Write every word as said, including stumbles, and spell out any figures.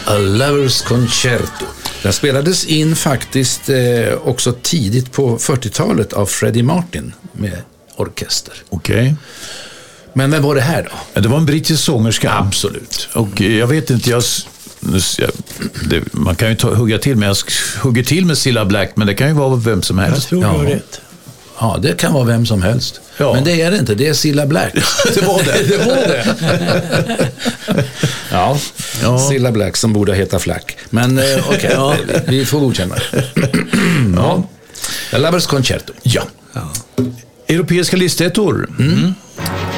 A Lover's Concerto. Den spelades in faktiskt eh, också tidigt på fyrtiotalet av Freddie Martin med orkester. Okej. Okay. Men vem var det här då? Det var en brittisk sångerska. Absolut. Och jag vet inte, jag, jag det, man kan ju ta, hugga till, men jag hugger till med Cilla Black, men det kan ju vara vem som helst. Jag tror ja. du har rätt. Ja, det kan vara vem som helst. Ja. Men det är det inte, det är Cilla Black. Det var det. Det var det. ja, ja. Cilla Black som borde heta Flack. Men eh, okej, okay, ja. vi, vi får godkänna det. ja. A Lover's Concerto. Ja. ja. Europeiska listettor. Mm.